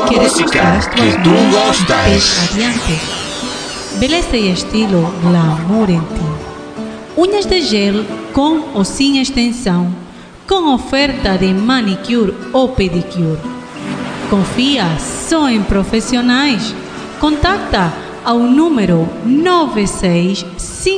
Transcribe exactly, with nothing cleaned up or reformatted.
música que tu gostas. Beleza e estilo glamour em ti. Unhas de gel com ou sem extensão, com oferta de manicure ou pedicure. Confia só em profissionais. Contacta ao número nove seis cinco